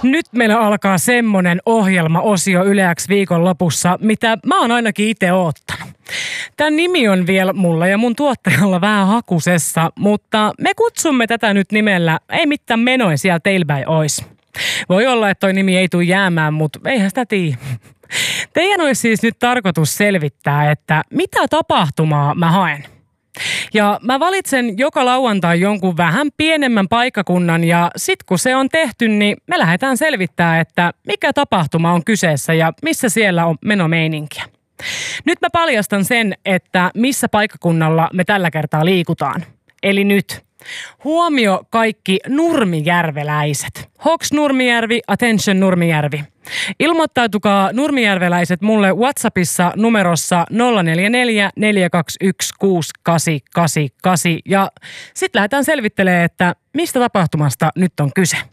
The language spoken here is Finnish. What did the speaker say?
Nyt meillä alkaa semmonen ohjelmaosio Yle X viikonlopussa, mitä mä oon ainakin itse oottanut. Tän nimi on vielä mulla ja mun tuottajalla vähän hakusessa, mutta me kutsumme tätä nyt nimellä Ei mitään menoja siellä teillä päin ois. Voi olla, että toi nimi ei tule jäämään, mutta eihän sitä tiedä. Teidän olisi siis nyt tarkoitus selvittää, että mitä tapahtumaa mä haen. Ja mä valitsen joka lauantai jonkun vähän pienemmän paikkakunnan ja sit kun se on tehty, niin me lähdetään selvittää, että mikä tapahtuma on kyseessä ja missä siellä on menomeininkiä. Nyt mä paljastan sen, että missä paikkakunnalla me tällä kertaa liikutaan. Eli nyt. Huomio kaikki nurmijärveläiset. Hoks Nurmijärvi, attention Nurmijärvi. Ilmoittautukaa nurmijärveläiset mulle WhatsAppissa numerossa 044 421 6888 ja sit lähdetään selvittelemään, että mistä tapahtumasta nyt on kyse.